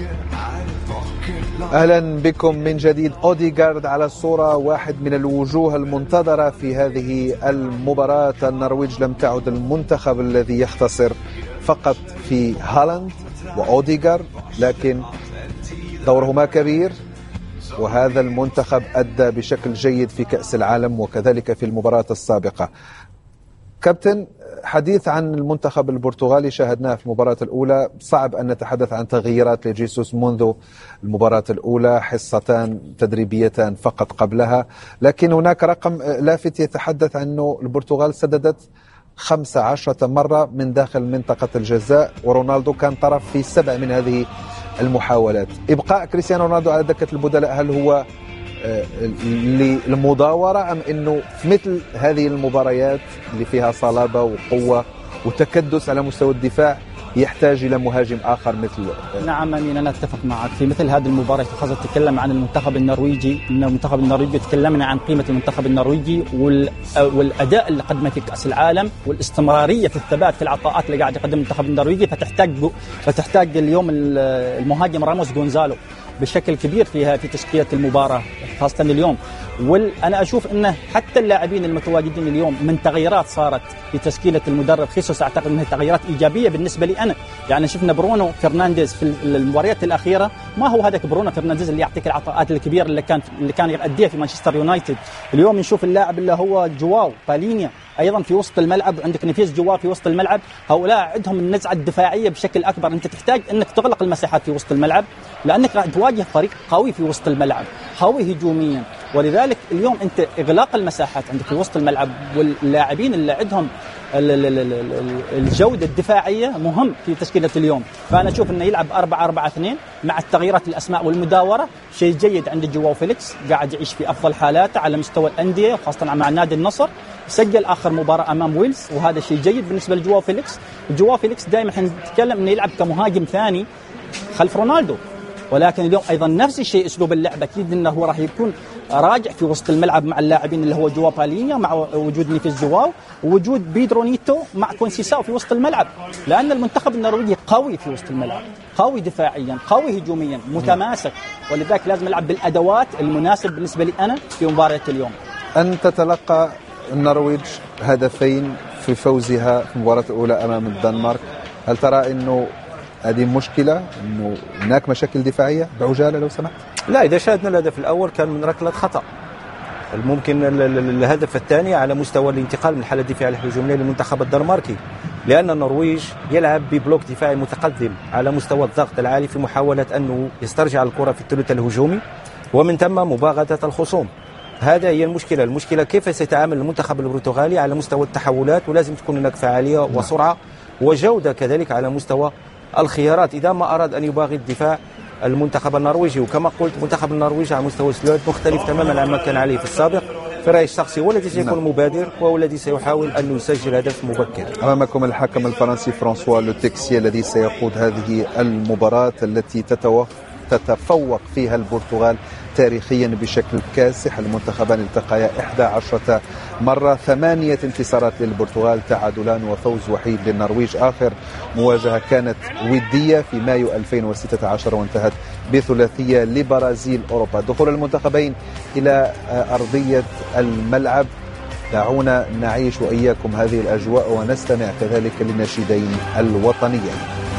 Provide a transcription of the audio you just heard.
أهلا بكم من جديد. أوديغارد على الصورة واحد من الوجوه المنتظرة في هذه المباراة. النرويج لم تعد المنتخب الذي يختصر فقط في هالاند وأوديغارد، لكن دورهما كبير، وهذا المنتخب أدى بشكل جيد في كأس العالم وكذلك في المباراة السابقة. كابتن، حديث عن المنتخب البرتغالي شاهدناه في المباراة الأولى. صعب أن نتحدث عن تغييرات لجيسوس منذ المباراة الأولى، حصتان تدريبيتان فقط قبلها، لكن هناك رقم لافت يتحدث عنه. البرتغال سددت 15 مرة من داخل منطقة الجزاء، ورونالدو كان طرف في 7 من هذه المحاولات. إبقاء كريستيانو رونالدو على دكة البدلاء هل هو للمداورة، أم أنه في مثل هذه المباريات اللي فيها صلابة وقوة وتكدس على مستوى الدفاع يحتاج إلى مهاجم آخر مثل؟ نعم أمين، أنا أتفق معك في مثل هذه المباراة. خاصة تتكلم عن المنتخب النرويجي، إن المنتخب النرويجي تكلمنا عن قيمة المنتخب النرويجي والأداء اللي قدمه في كأس العالم والاستمرارية في الثبات في العطاءات اللي قاعد يقدم المنتخب النرويجي. فتحتاج اليوم المهاجم راموس غونزالو بشكل كبير في تشكيلة المباراة خاصة اليوم. وأنا أشوف أنه حتى اللاعبين المتواجدين اليوم من تغييرات صارت في تشكيلة المدرب خيسوس، أعتقد أنها تغييرات إيجابية بالنسبة لي أنا. يعني شفنا برونو فرنانديز في المباريات الأخيرة، ما هو هذاك برونو فرنانديز اللي يعطيك العطاءات الكبيرة اللي كان يؤديها في مانشستر يونايتد. اليوم نشوف اللاعب اللي هو جواو بالينيا أيضا في وسط الملعب، عندك نفيس جواو في وسط الملعب. هؤلاء عندهم النزعة الدفاعية بشكل أكبر. أنت تحتاج أنك تغلق المساحات في وسط الملعب، لأنك راح تواجه فريق قوي في وسط الملعب، قوي هجوميا. ولذلك اليوم أنت إغلاق المساحات عندك في وسط الملعب واللاعبين اللي عندهم الجودة الدفاعية مهم في تشكيلة اليوم. فأنا أشوف أنه يلعب 4-4-2 مع التغييرات الأسماء والمداورة، شيء جيد عند جواو فيليكس، قاعد يعيش في أفضل حالاته على مستوى الأندية وخاصة مع نادي النصر. سجل آخر مباراة أمام ويلز، وهذا شيء جيد بالنسبة لجواو فيليكس. جواو فيليكس دائما نتكلم أنه يلعب كمهاجم ثاني خلف رونالدو، ولكن اليوم أيضا نفس الشيء أسلوب اللعب. أكيد أنه هو راح يكون راجع في وسط الملعب مع اللاعبين اللي هو جواو بالينيا، مع وجود نيفيس جواو ووجود بيدرو نيتو مع كونسيساو في وسط الملعب، لأن المنتخب النرويجي قوي في وسط الملعب، قوي دفاعيا، قوي هجوميا، متماسك. ولذلك لازم يلعب بالأدوات المناسب بالنسبة لي أنا في مباراة اليوم. أن تتلقى النرويج هدفين في فوزها في المباراة الأولى أمام الدنمارك، هل ترى أنه هذه مشكلة، أنه هناك مشاكل دفاعية؟ بعجالة لو سمحت. لا، إذا شاهدنا الهدف الأول كان من ركلة خطأ. الممكن الهدف الثاني على مستوى الانتقال من الحالة الدفاعية الهجومية للمنتخب الدنماركي، لأن النرويج يلعب ببلوك دفاعي متقدم على مستوى الضغط العالي في محاولة أنه يسترجع الكرة في الثلث الهجومي ومن ثم مباغتة الخصوم. هذا هي المشكلة كيف سيتعامل المنتخب البرتغالي على مستوى التحولات، ولازم تكون هناك فعالية وسرعة وجودة كذلك على مستوى الخيارات إذا ما أراد أن يباغي الدفاع المنتخب النرويجي. وكما قلت منتخب النرويج على مستوى السلوات مختلف تماما عما كان عليه في السابق. في رأيي الشخصي هو الذي سيكون مبادر وهو الذي سيحاول أن يسجل هدف مبكر. أمامكم الحكم الفرنسي فرانسوا لو تيكسي الذي سيقود هذه المباراة التي تتفوق فيها البرتغال تاريخيا بشكل كاسح. المنتخبان التقيا 11 مرة، 8 انتصارات للبرتغال، تعادلان وفوز وحيد للنرويج. آخر مواجهة كانت ودية في مايو 2016 وانتهت بثلاثية لبرازيل أوروبا. دخول المنتخبين إلى أرضية الملعب، دعونا نعيش وإياكم هذه الأجواء ونستمع كذلك للنشيدين الوطنيين.